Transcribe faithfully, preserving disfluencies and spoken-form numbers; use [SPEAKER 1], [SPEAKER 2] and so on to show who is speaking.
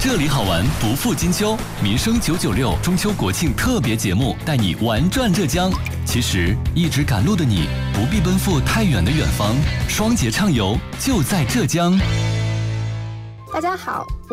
[SPEAKER 1] 这里好玩不负金秋，民生九九六中秋国庆特别节目带你玩转浙江。其实一直赶路的你不必奔赴太远的远方，双节畅游就在浙江。
[SPEAKER 2] 大家好，